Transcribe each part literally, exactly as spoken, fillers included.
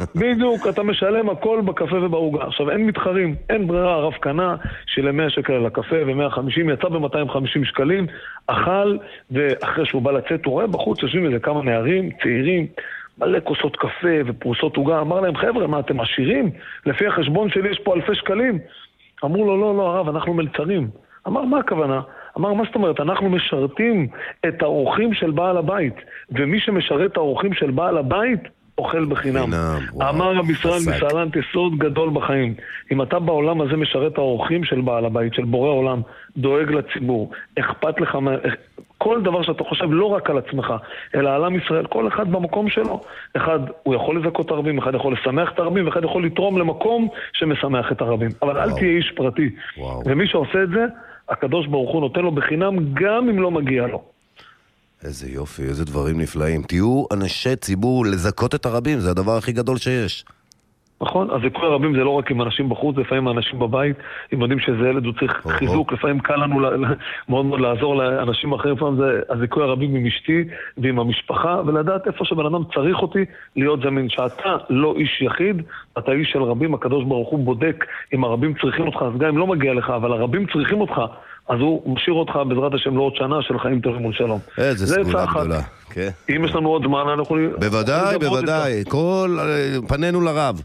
בדיוק, אתה משלם הכל בקפה ובעוגה. עכשיו, אין מתחרים, אין ברירה, הרב קנה של מאה שקל על הקפה ו-מאה וחמישים, יצא ב-מאתיים וחמישים שקלים, אכל, ואחרי שהוא בא לצאת, הוא רואה בחוץ, יושבים איזה כמה נערים, צעירים, מלא כוסות קפה ופרוסות עוגה, אמר להם, חבר'ה, מה אתם עשירים? לפי החשבון שלי יש פה אלפי שקלים. אמרו לו, לא, לא, הרב, אנחנו מלצרים. אמר, מה הכוונה? אמר, מה זאת אומרת? אנחנו משרתים את האורחים של בעל הבית, ומי שמשרת את האורחים של בעל הבית, אוכל בחינם. אמר רבי ישראל מסלנט, יסוד גדול בחיים. אם אתה בעולם הזה משרת את האורחים של בעל הבית, של בורא עולם, דואג לציבור, אכפת לך, כל דבר שאתה חושב לא רק על עצמך, אלא על עם ישראל, כל אחד במקום שלו. אחד, הוא יכול לזכות את הרבים, אחד יכול לשמח את הרבים, ואחד יכול לתרום למקום שמשמח את הרבים. אבל אל תהיה איש פרטי. ומי שעושה את זה, הקדוש ברוך הוא נותן לו בחינם, גם אם לא מגיע לו. איזה יופי, איזה דברים נפלאים. תהיו אנשי ציבור, לזכות את הרבים, זה הדבר הכי גדול שיש. נכון, אז זיכוי הרבים זה לא רק עם אנשים בחוץ, לפעמים אנשים בבית, אם יודעים שזה ילד הוא צריך חיזוק, לפעמים קל לנו מאוד מאוד לעזור לאנשים אחרים, לפעמים זה הזיכוי הרבים עם אשתי ועם המשפחה, ולדעת איפה שבן אדם צריך אותי להיות זמין, שאתה לא איש יחיד, אתה איש של רבים, הקדוש ברוך הוא בודק אם הרבים צריכים אותך, אז גם אם לא מגיע לך, אבל הרבים צריכים אותך, אז הוא משאיר אותך בעזרת השם לעוד שנה של חיים טובים ושלום. איזה סגולה גדולה. אם יש לנו עוד זמן, אנחנו... בוודאי, בוודאי, כל פנינו לרב.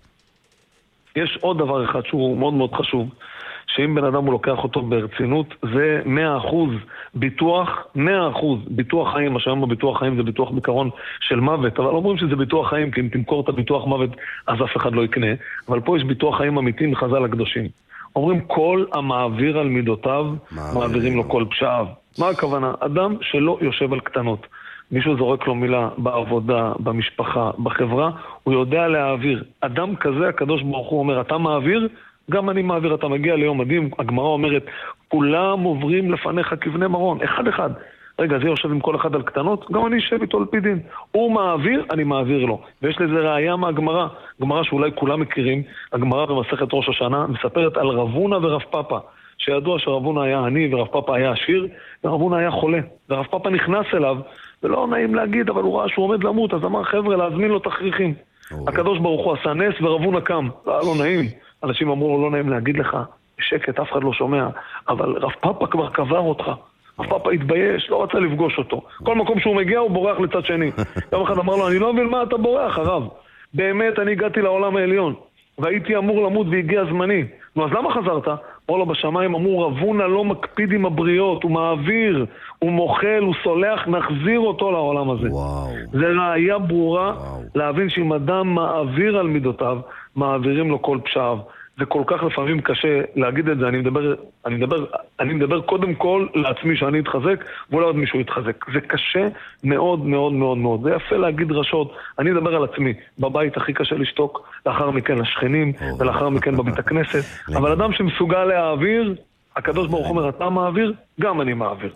יש עוד דבר אחד שהוא מאוד מאוד חשוב, שאם בן אדם הוא לוקח אותו ברצינות, זה מאה אחוז ביטוח, מאה אחוז ביטוח חיים, מה שהיום בביטוח חיים זה ביטוח בקרון של מוות, אבל אומרים שזה ביטוח חיים, כי אם תמכור את הביטוח מוות, אז אף אחד לא יקנה, אבל פה יש ביטוח חיים אמיתי מחז"ל הקדושים. אומרים, כל המעביר על מידותיו, מעבירים לו כל פשעיו. מה הכוונה? אדם שלא יושב על קטנות. מישהו זורק לו מילה בעבודה, במשפחה, בחברה, הוא יודע להעביר. אדם כזה, הקדוש ברוך הוא אומר, אתה מעביר, גם אני מעביר, אתה מגיע ליום מדהים, הגמרא אומרת, כולם עוברים לפניך כבני מרון, אחד אחד. רגע, זה יושב עם כל אחד על קטנות, גם אני אשב איתו על פי דין. הוא מעביר, אני מעביר לו. ויש לזה ראייה מהגמרא, גמרא שאולי כולם מכירים, הגמרא במסכת ראש השנה, מספרת על רב הונא ורב פאפא, שידוע שרב הונא היה עני ורב פאפא היה עשיר, ורב הונא היה חולה. ורב פאפא נכנס אליו, ולא נעים להגיד, אבל הוא ראה שהוא עומד למות, אז אמר, חבר'ה, להזמין לו תכריכים. הקדוש ברוך הוא עשה נס ורב הונא קם. לא, לא נעים. אנשים אמרו לו, לא נעים להגיד לך, שקט, אף אחד לא שומע, אבל רב פאפא כבר קבר אותך. רב פאפא התבייש, לא רצה לפגוש אותו. כל מקום שהוא מגיע הוא בורח לצד שני. יום אחד אמר לו, אני לא מבין מה אתה בורח, הרב. באמת, אני הגעתי לעולם העליון, והייתי אמור למות והגיע זמני. נו, אז למה חזרת? אמרו לו בשמיים, אמרו, רב הונא לא מקפיד עם הבריות, הוא מעביר, הוא מוכל, הוא סולח, נחזיר אותו לעולם הזה. וואו. זה ראייה ברורה וואו. להבין שאם אדם מעביר על מידותיו, מעבירים לו כל פשעיו. זה כל כך לפעמים קשה להגיד את זה, אני מדבר, אני מדבר, אני מדבר קודם כל לעצמי שאני אתחזק, ואולי עוד מישהו יתחזק. זה קשה מאוד מאוד מאוד מאוד. זה יפה להגיד רשות, אני מדבר על עצמי, בבית הכי קשה לשתוק, לאחר מכן לשכנים, ולאחר מכן בבית הכנסת. אבל אדם שמסוגל להעביר, הקדוש ברוך אומר, אתה מעביר, גם אני מעביר.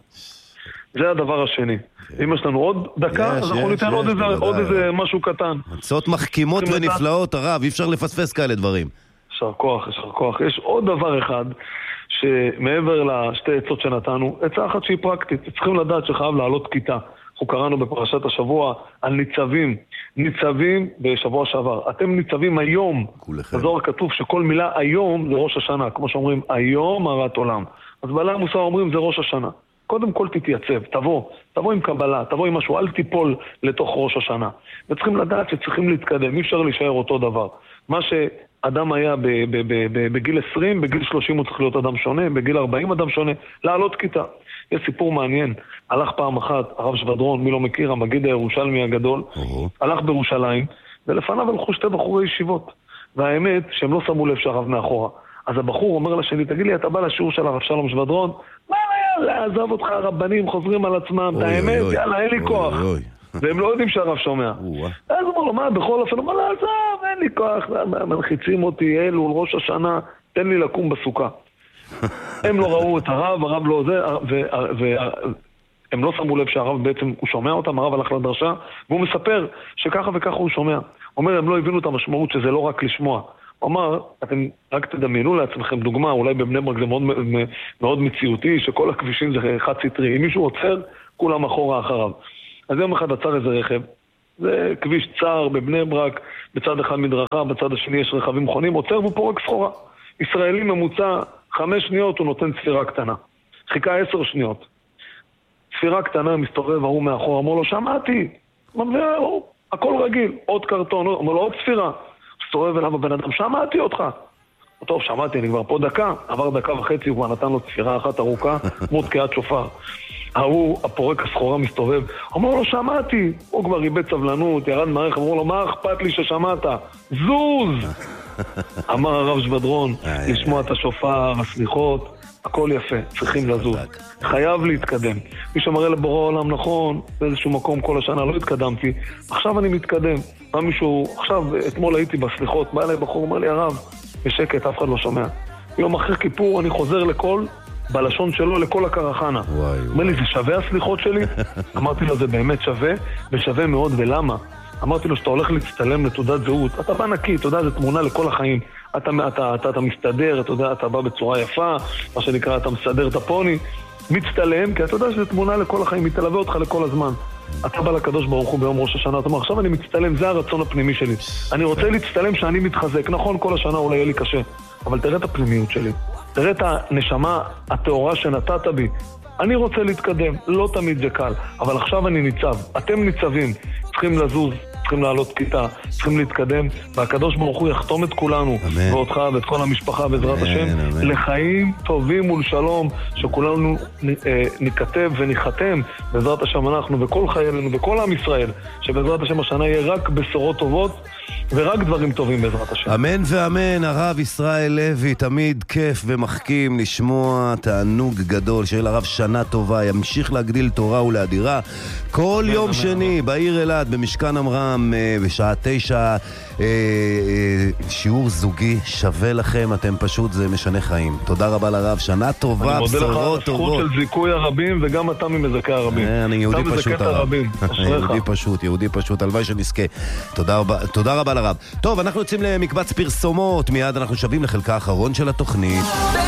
זה הדבר השני. אם יש לנו עוד דקה, אז אנחנו ניתן עוד איזה משהו קטן. עצות מחכימות ונפלאות, הרב, אי אפשר לפספס כאלה דברים. ישר כוח, ישר כוח. יש עוד דבר אחד שמעבר לשתי עצות שנתנו, עצה אחת שהיא פרקטית. צריכים לדעת שחייב לעלות כיתה. אנחנו קראנו בפרשת השבוע על ניצבים. ניצבים בשבוע שעבר. אתם ניצבים היום. בזוהר כתוב שכל מילה היום זה ראש השנה. כמו שאומרים, היום הרת עולם. אז בעלי המוסר אומרים זה ראש השנה. קודם כל תתייצב, תבוא, תבוא עם קבלה, תבוא עם משהו, אל תיפול לתוך ראש השנה. וצריכים לדעת שצריכים להתקדם, אי אפשר להישאר אותו דבר. מה שאדם היה ב- ב- ב- ב- בגיל עשרים, בגיל שלושים הוא צריך להיות אדם שונה, בגיל ארבעים אדם שונה, לעלות כיתה. יש סיפור מעניין, הלך פעם אחת, הרב שבדרון, מי לא מכיר, המגיד הירושלמי הגדול, uh-huh. הלך בירושלים, ולפניו הלכו שתי בחורי ישיבות. והאמת שהם לא שמו לב שהרב מאחורה. אז הבחור אומר לשני, תגיד לי, אתה בא לשיעור של הרב שלום שבדרון? מה יאללה, עזב אותך, הרבנים חוזרים על עצמם, את האמת, יאללה, אין לי כוח. והם לא יודעים שהרב שומע. אז הוא אומר לו, מה, בכל אופן, הוא אומר לו, עזב, אין לי כוח, מנחיצים אותי, אלו, ראש השנה, תן לי לקום בסוכה. הם לא ראו את הרב, הרב לא זה, והם לא שמו לב שהרב בעצם, הוא שומע אותם, הרב הלך לדרשה, והוא מספר שככה וככה הוא שומע. הוא אומר, הם לא הבינו את המשמעות שזה לא רק לשמוע. הוא אמר, אתם רק תדמיינו לעצמכם דוגמה, אולי בבני ברק זה מאוד, מאוד מציאותי, שכל הכבישים זה חד סטרי. אם מישהו עוצר, כולם אחורה אחריו. אז יום אחד עצר איזה רכב, זה כביש צר בבני ברק, בצד אחד מדרכה, בצד השני יש רכבים מכונים, עוצר והוא פורק סחורה. ישראלי ממוצע, חמש שניות הוא נותן צפירה קטנה. חיכה עשר שניות. צפירה קטנה, מסתובב, ההוא מאחור, אמר לו, שמעתי. אמר, הכל רגיל, עוד קרטון, אמר לו, עוד צפירה. מסתובב אליו הבן אדם, שמעתי אותך. טוב, שמעתי, אני כבר פה דקה, עבר דקה וחצי, הוא כבר נתן לו צפירה אחת ארוכה, כמו תקיעת שופר. ההוא, הפורק הסחורה מסתובב, אמר לו, שמעתי. הוא כבר איבד סבלנות, ירד מערך, אמר לו, מה אכפת לי ששמעת? זוז! אמר הרב שבדרון, לשמוע את השופר, הסליחות, הכל יפה, צריכים לזוז. חייב להתקדם. מי שמראה לבורא העולם, נכון, באיזשהו מקום כל השנה לא התקדמתי, עכשיו אני מתקדם. מה מישהו, עכשיו, אתמול הייתי בסליחות, בא אליי בחור, אומר לי, הרב, בשקט, אף אחד לא שומע. יום אחרי כיפור אני חוזר לכל, בלשון שלו, לכל הקרחנה. אומר לי, זה שווה הסליחות שלי? אמרתי לו, זה באמת שווה, ושווה מאוד, ולמה? אמרתי לו, שאתה הולך להצטלם לתעודת זהות, אתה בא נקי, אתה יודע, זה תמונה לכל החיים. אתה, אתה, אתה, אתה מסתדר, אתה יודע, אתה בא בצורה יפה, מה שנקרא, אתה מסדר את הפוני, מצטלם, כי אתה יודע שזה תמונה לכל החיים, היא תלווה אותך לכל הזמן. אתה בא לקדוש ברוך הוא ביום ראש השנה, אתה אומר, עכשיו אני מצטלם, זה הרצון הפנימי שלי. אני רוצה להצטלם שאני מתחזק, נכון, כל השנה אולי יהיה לי קשה, אבל תראה את הפנימיות שלי, תראה את הנשמה התאורה שנתת בי. אני רוצה להתקדם, לא תמיד זה קל, אבל עכשיו אני ניצב, אתם ניצבים, צריכים לזוז, צריכים לעלות כיתה, צריכים להתקדם, והקדוש ברוך הוא יחתום את כולנו, אמן. ואותך ואת כל המשפחה בעזרת השם, אמן. לחיים טובים ולשלום, שכולנו נכתב ונחתם בעזרת השם אנחנו וכל חיילינו וכל עם ישראל, שבעזרת השם השנה יהיה רק בשורות טובות ורק דברים טובים בעזרת השם. אמן ואמן. הרב ישראל לוי, תמיד כיף ומחכים לשמוע, תענוג גדול, שיהיה לרב שנה טובה, ימשיך להגדיל תורה ולהדירה. כל אמן, יום אמן, שני אמן. בעיר אלעד במשכן אמרם בשעה תשע, שיעור זוגי שווה לכם, אתם פשוט, זה משנה חיים. תודה רבה לרב, שנה טובה, בשורות טובות. אני מודה לך על הזכות של זיכוי הרבים, וגם אתה ממזכה הרבים. אני יהודי פשוט הרב. יהודי פשוט, יהודי פשוט, הלוואי שנזכה. תודה רבה, תודה רבה לרב. טוב, אנחנו יוצאים למקבץ פרסומות, מיד אנחנו שווים לחלקה האחרון של התוכנית.